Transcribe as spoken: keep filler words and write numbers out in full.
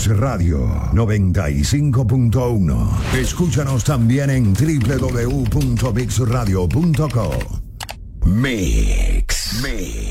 Mix Radio noventa y cinco punto uno. Escúchanos también en doble u doble u doble u punto mix radio punto co. Mix. Mix.